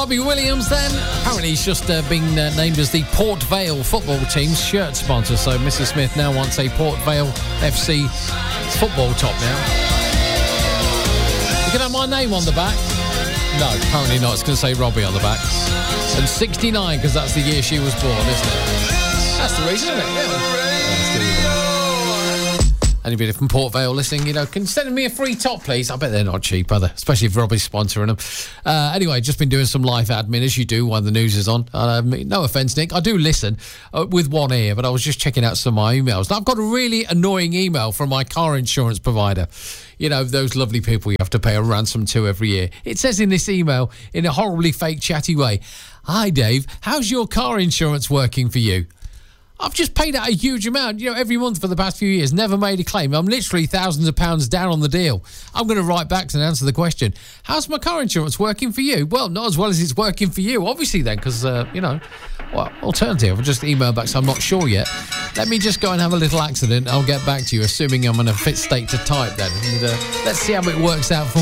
Robbie Williams then. Apparently he's just been named as the Port Vale football team's shirt sponsor, so Mrs. Smith now wants a Port Vale FC football top now. You can have my name on the back. No, apparently not. It's going to say Robbie on the back. And 69, because that's the year she was born, isn't it? That's the reason, isn't it? Yeah. Anybody from Port Vale listening, can send me a free top, please. I bet they're not cheap, are they? Especially if Robbie's sponsoring them. Anyway, just been doing some live admin, as you do while the news is on. No offence, Nick. I do listen with one ear, but I was just checking out some of my emails. Now, I've got a really annoying email from my car insurance provider. Those lovely people you have to pay a ransom to every year. It says in this email, in a horribly fake, chatty way, "Hi, Dave. How's your car insurance working for you? I've just paid out a huge amount, every month for the past few years, never made a claim. I'm literally thousands of pounds down on the deal. I'm going to write back and answer the question. How's my car insurance working for you? Well, not as well as it's working for you, obviously then, because, alternative. I'll just email back, so I'm not sure yet. Let me just go and have a little accident. I'll get back to you, assuming I'm in a fit state to type then. And, let's see how it works out for